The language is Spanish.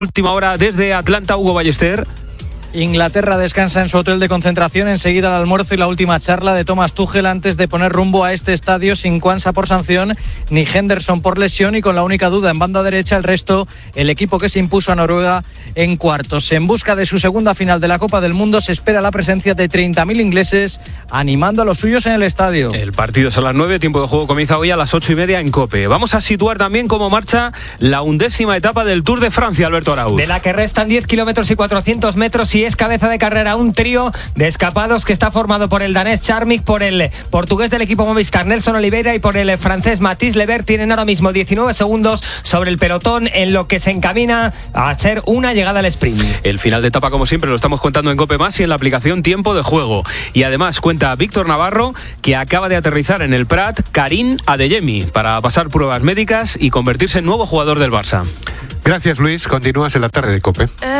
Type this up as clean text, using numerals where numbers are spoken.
Última hora desde Atlanta, Hugo Ballester. Inglaterra descansa en su hotel de concentración. Enseguida el almuerzo y la última charla de Thomas Tuchel antes de poner rumbo a este estadio sin Quansah por sanción ni Henderson por lesión y con la única duda en banda derecha. El resto, el equipo que se impuso a Noruega en cuartos. En busca de su segunda final de la Copa del Mundo se espera la presencia de 30.000 ingleses animando a los suyos en el estadio. El partido es a las 9, tiempo de juego comienza hoy a las 8:30 en COPE. Vamos a situar también cómo marcha la 11ª etapa del Tour de Francia, Alberto Arauz. De la que restan 10 kilómetros y 400 metros y es cabeza de carrera un trío de escapados que está formado por el danés Charmik, por el portugués del equipo Movistar Nelson Oliveira y por el francés Mathis Lebert. Tienen ahora mismo 19 segundos sobre el pelotón en lo que se encamina a ser una llegada al sprint. El final de etapa, como siempre, lo estamos contando en COPE Más y en la aplicación Tiempo de Juego. Y además cuenta Víctor Navarro que acaba de aterrizar en el Prat Karim Adeyemi para pasar pruebas médicas y convertirse en nuevo jugador del Barça. Gracias, Luis. Continúas en la tarde de COPE.